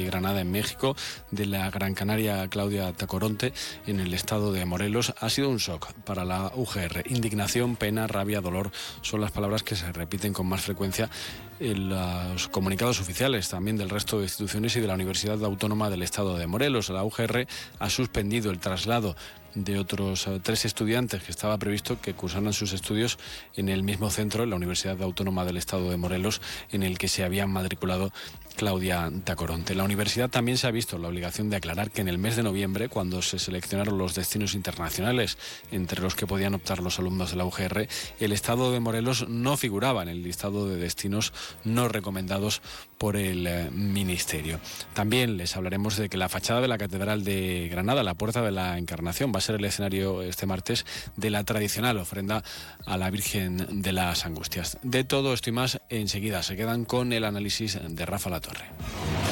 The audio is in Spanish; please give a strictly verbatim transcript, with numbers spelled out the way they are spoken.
Granada en México, de la Gran Canaria Claudia Tacoronte en el estado de Morelos, ha sido un shock para la U G R. Indignación, pena, rabia, dolor son las palabras que se repiten con más frecuencia en los comunicados oficiales también del resto de instituciones y de la Universidad Autónoma del Estado de Morelos. La U G R ha suspendido el traslado de otros uh, tres estudiantes que estaba previsto que cursaran sus estudios en el mismo centro, en la Universidad Autónoma del Estado de Morelos, en el que se habían matriculado Claudia Tacoronte. La universidad también se ha visto la obligación de aclarar que en el mes de noviembre, cuando se seleccionaron los destinos internacionales entre los que podían optar los alumnos de la U G R, el Estado de Morelos no figuraba en el listado de destinos no recomendados por el eh, Ministerio. También les hablaremos de que la fachada de la Catedral de Granada, la Puerta de la Encarnación, va a ser el escenario este martes de la tradicional ofrenda a la Virgen de las Angustias. De todo esto y más enseguida. Se quedan con el análisis de Rafa Latorre.